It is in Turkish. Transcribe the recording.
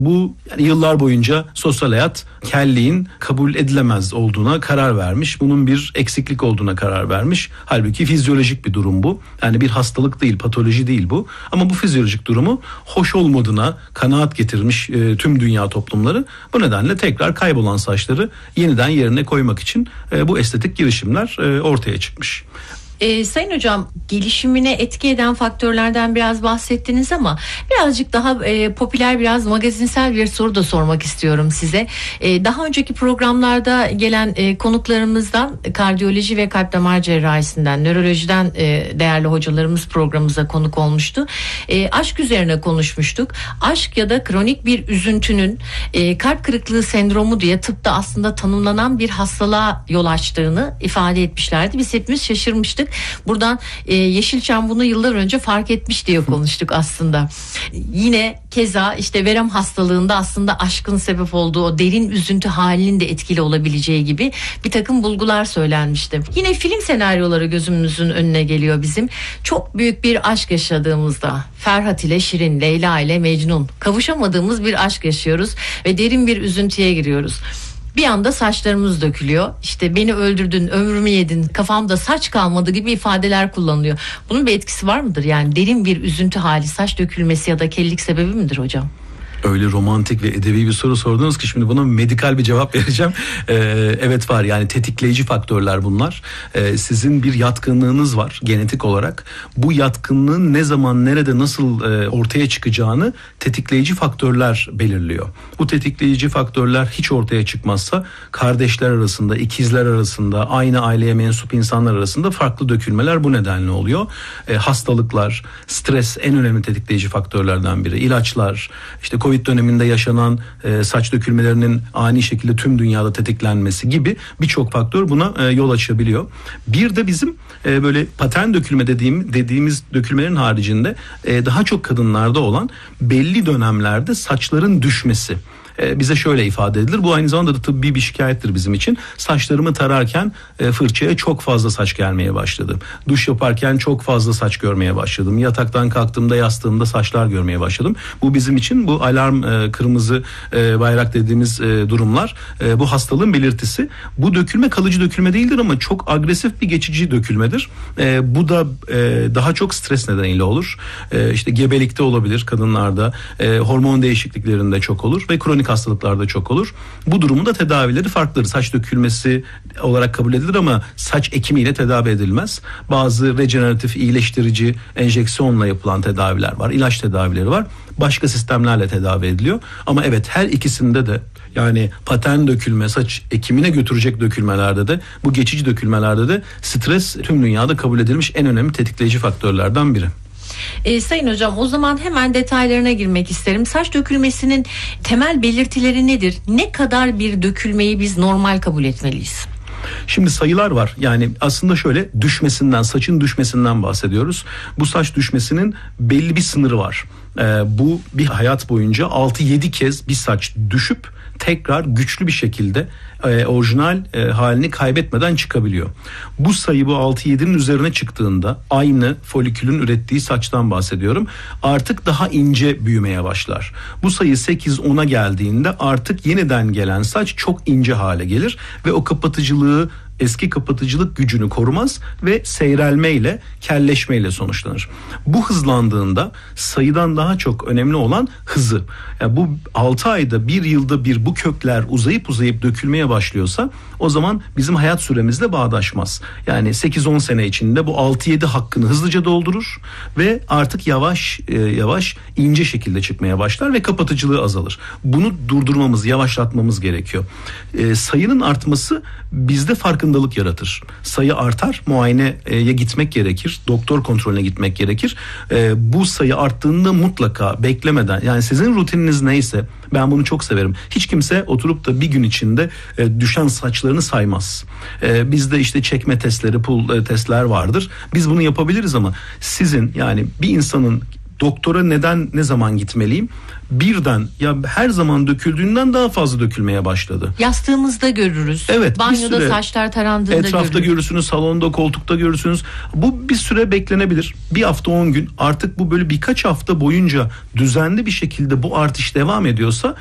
Bu yani yıllar boyunca sosyal hayat kelliğin kabul edilemez olduğuna karar vermiş. Bunun bir eksiklik olduğuna karar vermiş. Halbuki fizyolojik bir durum bu. Yani bir hastalık değil, patoloji değil bu. Ama bu fizyolojik durumu hoş olmadığına kanaat getirmiş tüm dünya toplumları. Bu nedenle tekrar kaybolan saçları yeniden yerine koymak için bu estetik girişimler ortaya çıkmış. Sayın hocam, gelişimine etki eden faktörlerden biraz bahsettiniz ama birazcık daha popüler, biraz magazinsel bir soru da sormak istiyorum size. Daha önceki programlarda gelen konuklarımızdan kardiyoloji ve kalp damar cerrahisinden, nörolojiden değerli hocalarımız programımıza konuk olmuştu. Aşk üzerine konuşmuştuk. Aşk ya da kronik bir üzüntünün kalp kırıklığı sendromu diye tıpta aslında tanımlanan bir hastalığa yol açtığını ifade etmişlerdi. Biz hepimiz şaşırmıştık. Buradan Yeşilçam bunu yıllar önce fark etmiş diye konuştuk aslında. Yine keza işte verem hastalığında aslında aşkın sebep olduğu o derin üzüntü halinin de etkili olabileceği gibi bir takım bulgular söylenmişti. Yine film senaryoları gözümüzün önüne geliyor bizim. Çok büyük bir aşk yaşadığımızda, Ferhat ile Şirin, Leyla ile Mecnun, kavuşamadığımız bir aşk yaşıyoruz ve derin bir üzüntüye giriyoruz. Bir anda saçlarımız dökülüyor. İşte beni öldürdün, ömrümü yedin, kafamda saç kalmadı gibi ifadeler kullanılıyor. Bunun bir etkisi var mıdır? Yani derin bir üzüntü hali, saç dökülmesi ya da kellik sebebi midir hocam? Öyle romantik ve edebi bir soru sordunuz ki şimdi buna medikal bir cevap vereceğim. Evet var, yani tetikleyici faktörler bunlar. Sizin bir yatkınlığınız var genetik olarak. Bu yatkınlığın ne zaman, nerede, nasıl ortaya çıkacağını tetikleyici faktörler belirliyor. Bu tetikleyici faktörler hiç ortaya çıkmazsa kardeşler arasında, ikizler arasında, aynı aileye mensup insanlar arasında farklı dökülmeler bu nedenle oluyor. Hastalıklar, stres en önemli tetikleyici faktörlerden biri. İlaçlar, işte Covid döneminde yaşanan saç dökülmelerinin ani şekilde tüm dünyada tetiklenmesi gibi birçok faktör buna yol açabiliyor. Bir de bizim böyle patern dökülme dediğimiz dökülmelerin haricinde daha çok kadınlarda olan belli dönemlerde saçların düşmesi. Bize şöyle ifade edilir. Bu aynı zamanda da tıbbi bir şikayettir bizim için. Saçlarımı tararken fırçaya çok fazla saç gelmeye başladı. Duş yaparken çok fazla saç görmeye başladım. Yataktan kalktığımda, yastığımda saçlar görmeye başladım. Bu bizim için bu alarm, kırmızı bayrak dediğimiz durumlar. Bu hastalığın belirtisi. Bu dökülme kalıcı dökülme değildir ama çok agresif bir geçici dökülmedir. Bu da daha çok stres nedeniyle olur. İşte gebelikte olabilir kadınlarda. Hormon değişikliklerinde çok olur ve kronik hastalıklarda çok olur. Bu durumun da tedavileri farklıdır. Saç dökülmesi olarak kabul edilir ama saç ekimiyle tedavi edilmez. Bazı rejeneratif, iyileştirici enjeksiyonla yapılan tedaviler var. İlaç tedavileri var. Başka sistemlerle tedavi ediliyor. Ama evet, her ikisinde de, yani patern dökülme, saç ekimine götürecek dökülmelerde de, bu geçici dökülmelerde de stres tüm dünyada kabul edilmiş en önemli tetikleyici faktörlerden biri. Sayın hocam, o zaman hemen detaylarına girmek isterim. Saç dökülmesinin temel belirtileri nedir? Ne kadar bir dökülmeyi biz normal kabul etmeliyiz? Şimdi sayılar var. Yani aslında şöyle, düşmesinden, saçın düşmesinden bahsediyoruz. Bu saç düşmesinin belli bir sınırı var. Bu bir hayat boyunca 6-7 kez bir saç düşüp tekrar güçlü bir şekilde orijinal halini kaybetmeden çıkabiliyor. Bu sayı, bu 6-7'nin üzerine çıktığında, aynı folikülün ürettiği saçtan bahsediyorum, artık daha ince büyümeye başlar. Bu sayı 8-10'a geldiğinde artık yeniden gelen saç çok ince hale gelir ve o kapatıcılığı, eski kapatıcılık gücünü korumaz ve seyrelmeyle, kelleşmeyle sonuçlanır. Bu hızlandığında sayıdan daha çok önemli olan hızı. Yani bu 6 ayda, 1 yılda bir bu kökler uzayıp dökülmeye başlıyorsa, o zaman bizim hayat süremizle bağdaşmaz. Yani 8-10 sene içinde bu 6-7 hakkını hızlıca doldurur ve artık yavaş yavaş ince şekilde çıkmaya başlar ve kapatıcılığı azalır. Bunu durdurmamız, yavaşlatmamız gerekiyor. Sayının artması bizde farkındalık yaratır. Sayı artar, muayeneye gitmek gerekir, doktor kontrolüne gitmek gerekir. Bu sayı arttığında mutlaka beklemeden, yani sizin rutininiz neyse, ben bunu çok severim. Hiç kimse oturup da bir gün içinde düşen saçlarını saymaz. Bizde işte çekme testleri, pull testler vardır. Biz bunu yapabiliriz ama sizin, yani bir insanın doktora neden, ne zaman gitmeliyim? birden ya her zaman döküldüğünden daha fazla dökülmeye başladı. Yastığımızda görürüz. Evet, banyoda süre, saçlar tarandığında etrafta görürsünüz, salonda, koltukta görürsünüz. Bu bir süre beklenebilir. Bir hafta 10 gün, artık bu böyle birkaç hafta boyunca düzenli bir şekilde bu artış devam ediyorsa